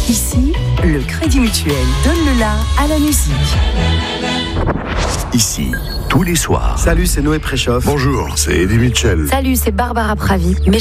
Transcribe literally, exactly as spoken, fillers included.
Ici, le Crédit Mutuel donne le la à la musique. Ici, tous les soirs. Salut, c'est Noé Préchoff. Bonjour, c'est Eddie Mitchell. Salut, c'est Barbara Pravi.